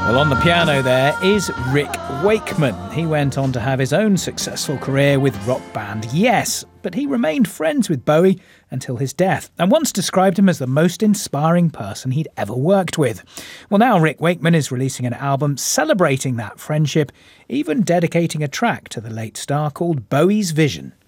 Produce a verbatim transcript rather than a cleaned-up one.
Well, on the piano there is Rick Wakeman. He went on to have his own successful career with rock band Yes, but he remained friends with Bowie until his death and once described him as the most inspiring person he'd ever worked with. Well, now Rick Wakeman is releasing an album celebrating that friendship, even dedicating a track to the late star called Bowie's Vision.